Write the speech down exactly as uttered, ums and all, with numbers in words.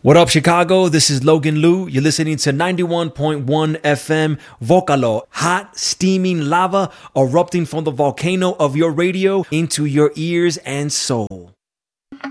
What up, Chicago? This is Logan Liu. You're listening to ninety-one point one F M Vocalo, hot, steaming lava erupting from the volcano of your radio into your ears and soul.